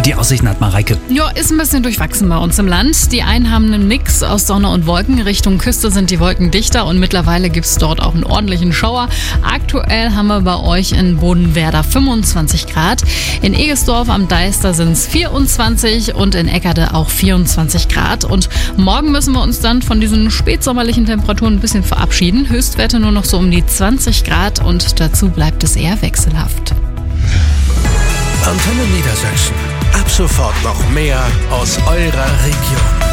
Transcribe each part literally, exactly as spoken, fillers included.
Die Aussichten hat Mareike. Ja, ist ein bisschen durchwachsen bei uns im Land. Die einen haben einen Mix aus Sonne und Wolken. Richtung Küste sind die Wolken dichter und mittlerweile gibt es dort auch einen ordentlichen Schauer. Aktuell haben wir bei euch in Bodenwerder fünfundzwanzig Grad. In Egesdorf am Deister sind es vierundzwanzig und in Eckerde auch vierundzwanzig Grad. Und morgen müssen wir uns dann von diesen spätsommerlichen Temperaturen ein bisschen verabschieden. Höchstwerte nur noch so um die zwanzig Grad und dazu bleibt es eher wechselhaft. Antenne Niedersachsen. Ab sofort noch mehr aus eurer Region.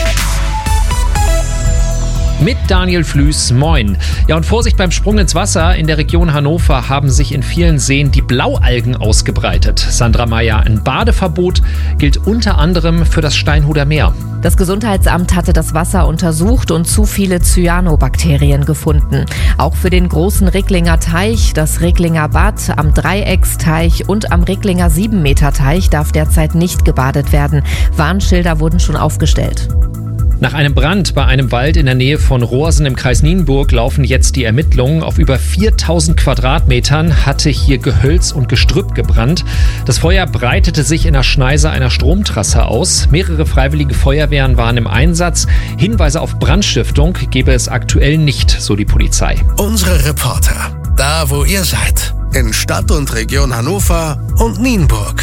Mit Daniel Flüß, moin. Ja, und Vorsicht beim Sprung ins Wasser. In der Region Hannover haben sich in vielen Seen die Blaualgen ausgebreitet. Sandra Meyer, ein Badeverbot gilt unter anderem für das Steinhuder Meer. Das Gesundheitsamt hatte das Wasser untersucht und zu viele Cyanobakterien gefunden. Auch für den großen Ricklinger Teich, das Ricklinger Bad, am Dreiecksteich und am Ricklinger Sieben-Meter-Teich darf derzeit nicht gebadet werden. Warnschilder wurden schon aufgestellt. Nach einem Brand bei einem Wald in der Nähe von Rohrsen im Kreis Nienburg laufen jetzt die Ermittlungen. Auf über viertausend Quadratmetern hatte hier Gehölz und Gestrüpp gebrannt. Das Feuer breitete sich in der Schneise einer Stromtrasse aus. Mehrere freiwillige Feuerwehren waren im Einsatz. Hinweise auf Brandstiftung gebe es aktuell nicht, so die Polizei. Unsere Reporter, da wo ihr seid, in Stadt und Region Hannover und Nienburg.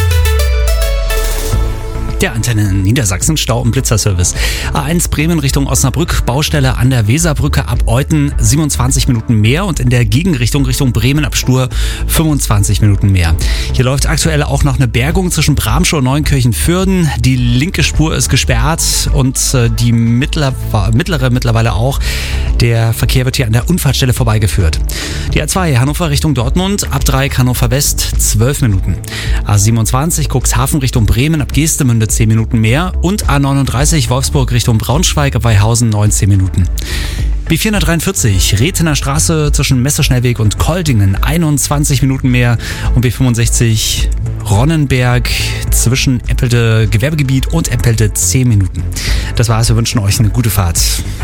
Der Antenne Niedersachsen Stau- und Blitzerservice. A eins Bremen Richtung Osnabrück, Baustelle an der Weserbrücke ab Euthen siebenundzwanzig Minuten mehr und in der Gegenrichtung Richtung Bremen ab Stur fünfundzwanzig Minuten mehr. Hier läuft aktuell auch noch eine Bergung zwischen Bramsche und Neunkirchen-Fürden. Die linke Spur ist gesperrt und die mittlere, mittlere mittlerweile auch. Der Verkehr wird hier an der Unfallstelle vorbeigeführt. Die A zwei Hannover Richtung Dortmund, ab Dreieck Hannover West zwölf Minuten. A siebenundzwanzig Cuxhaven Richtung Bremen ab Geestemünde zehn Minuten mehr und A neununddreißig Wolfsburg Richtung Braunschweig ab Weihausen neunzehn Minuten. B vierhundertdreiundvierzig Rethener Straße zwischen Messerschnellweg und Koldingen einundzwanzig Minuten mehr und B fünfundsechzig Ronnenberg zwischen Empelte Gewerbegebiet und Empelte zehn Minuten. Das war's, wir wünschen euch eine gute Fahrt.